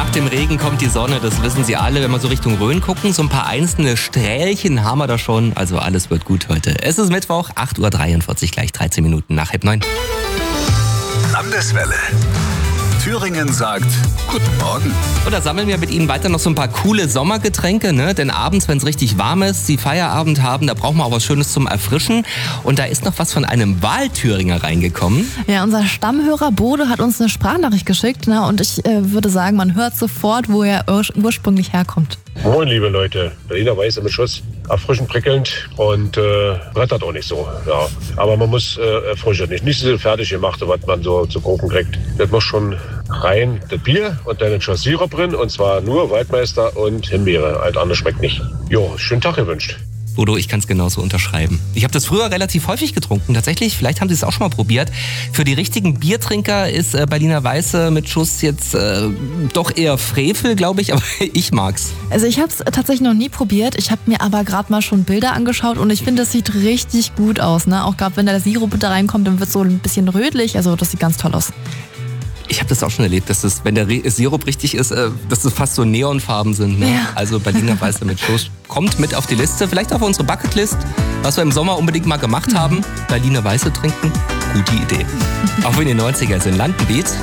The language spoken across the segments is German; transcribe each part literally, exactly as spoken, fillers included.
Nach dem Regen kommt die Sonne, das wissen Sie alle. Wenn wir so Richtung Rhön gucken, so ein paar einzelne Strählchen haben wir da schon. Also alles wird gut heute. Es ist Mittwoch, acht Uhr dreiundvierzig, gleich dreizehn Minuten nach halb neun. Landeswelle. Thüringen sagt Guten Morgen. Und da sammeln wir mit Ihnen weiter noch so ein paar coole Sommergetränke, ne? Denn abends, wenn es richtig warm ist, Sie Feierabend haben, da brauchen wir auch was Schönes zum Erfrischen. Und da ist noch was von einem Wahlthüringer reingekommen. Ja, unser Stammhörer Bode hat uns eine Sprachnachricht geschickt. Na, und ich äh, würde sagen, man hört sofort, wo er ur- ursprünglich herkommt. Moin, liebe Leute. Berliner Weiße mit Schuss. Erfrischend, prickelnd und äh, brettert auch nicht so. Ja. Aber man muss äh, erfrischen. Nicht, nicht so fertig gemacht, was man so zu Gurken kriegt. Das muss schon rein das Bier und dann ein Schuss Sirup drin. Und zwar nur Waldmeister und Himbeere. Alt anders schmeckt nicht. Jo, schönen Tag gewünscht. Bodo, ich kann es genauso unterschreiben. Ich habe das früher relativ häufig getrunken. Tatsächlich, vielleicht haben Sie es auch schon mal probiert. Für die richtigen Biertrinker ist äh, Berliner Weiße mit Schuss jetzt äh, doch eher Frevel, glaube ich. Aber ich mag's. Also ich habe es tatsächlich noch nie probiert. Ich habe mir aber gerade mal schon Bilder angeschaut und ich finde, das sieht richtig gut aus. Ne? Auch gerade wenn da der Sirup da reinkommt, dann wird es so ein bisschen rötlich. Also das sieht ganz toll aus. Ich habe das auch schon erlebt, dass das, wenn der Re- Sirup richtig ist, äh, dass das fast so Neonfarben sind. Ne? Ja. Also Berliner Weiße mit Schuss kommt mit auf die Liste. Vielleicht auf unsere Bucketlist, was wir im Sommer unbedingt mal gemacht haben. Berliner Weiße trinken, gute Idee. Auch in den neunziger sind Landenbeats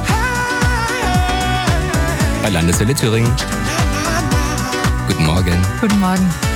bei Landeswelle Thüringen. Guten Morgen. Guten Morgen.